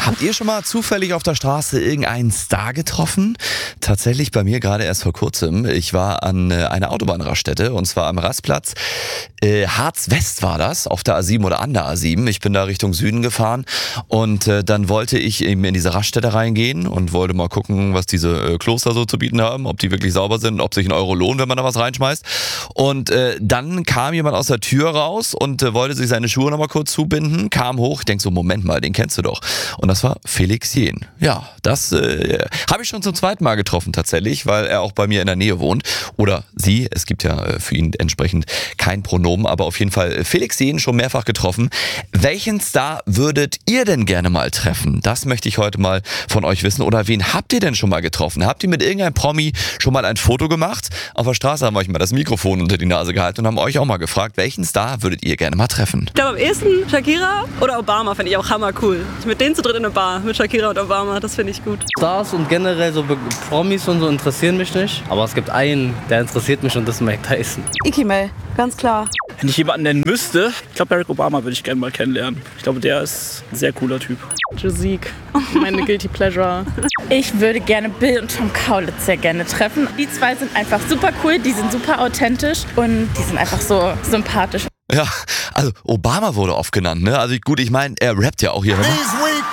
Habt ihr schon mal zufällig auf der Straße irgendeinen Star getroffen? Tatsächlich bei mir gerade erst vor kurzem. Ich war an einer Autobahnraststätte und zwar am Rastplatz Harz West war das, auf der A7 oder an der A7. Ich bin da Richtung Süden gefahren und dann wollte ich eben in diese Raststätte reingehen und wollte mal gucken, was diese Kloster so zu bieten haben, ob die wirklich sauber sind, ob sich ein Euro lohnt, wenn man da was reinschmeißt. Und dann kam jemand aus der Tür raus und wollte sich seine Schuhe nochmal kurz zubinden, kam hoch, ich denke so, Moment mal, den kennst du doch. Und das war Felix Jähn. Ja, das habe ich schon zum zweiten Mal getroffen tatsächlich, weil er auch bei mir in der Nähe wohnt. Oder sie, es gibt ja für ihn entsprechend kein Pronomen, aber auf jeden Fall Felix Jähn schon mehrfach getroffen. Welchen Star würdet ihr denn gerne mal treffen? Das möchte ich heute mal von euch wissen. Oder wen habt ihr denn schon mal getroffen? Habt ihr mit irgendeinem Promi schon mal ein Foto gemacht? Auf der Straße haben wir euch mal das Mikrofon unter die Nase gehalten und haben euch auch mal gefragt, welchen Star würdet ihr gerne mal treffen? Ich glaube am ehesten Shakira oder Obama fände ich auch hammer cool. Mit denen zu dritt in eine Bar, mit Shakira und Obama, das finde ich gut. Stars und generell so Promis und so interessieren mich nicht. Aber es gibt einen, der interessiert mich und das ist Mike Tyson. Ikimel, ganz klar. Wenn ich jemanden nennen müsste, ich glaube Barack Obama würde ich gerne mal kennenlernen. Ich glaube, der ist ein sehr cooler Typ. Musik, meine Guilty Pleasure. Ich würde gerne Bill und Tom Kaulitz sehr gerne treffen. Die zwei sind einfach super cool, die sind super authentisch und die sind einfach so sympathisch. Ja, also Obama wurde oft genannt, ne? Also gut, ich meine, er rappt ja auch hier. Knees weak,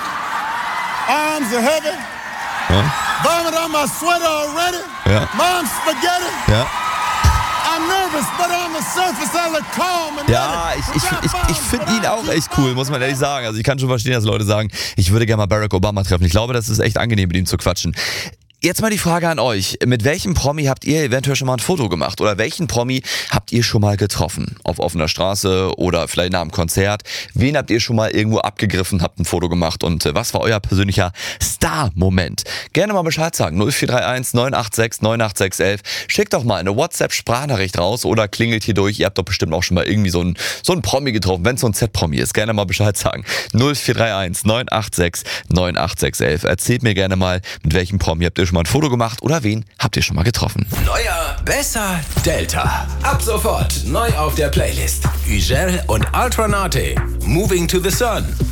arms are heavy. Ja. Vomit on my sweater already. Ja. Mom's spaghetti. Ja. I'm nervous, but on the surface I look calm and Ja, ich finde ihn auch echt cool, muss man ehrlich sagen. Also ich kann schon verstehen, dass Leute sagen, ich würde gerne mal Barack Obama treffen. Ich glaube, das ist echt angenehm, mit ihm zu quatschen. Jetzt mal die Frage an euch. Mit welchem Promi habt ihr eventuell schon mal ein Foto gemacht? Oder welchen Promi habt ihr schon mal getroffen? Auf offener Straße oder vielleicht nach einem Konzert? Wen habt ihr schon mal irgendwo abgegriffen, habt ein Foto gemacht? Und was war euer persönlicher Star-Moment? Gerne mal Bescheid sagen. 0431 986 98611. Schickt doch mal eine WhatsApp-Sprachnachricht raus oder klingelt hier durch. Ihr habt doch bestimmt auch schon mal irgendwie so einen Promi getroffen. Wenn es so ein Z-Promi ist, gerne mal Bescheid sagen. 0431 986 98611. Erzählt mir gerne mal, mit welchem Promi habt ihr schon mal ein Foto gemacht oder wen habt ihr schon mal getroffen? Neuer, besser, Delta. Ab sofort neu auf der Playlist. Ugel und Ultranate. Moving to the Sun.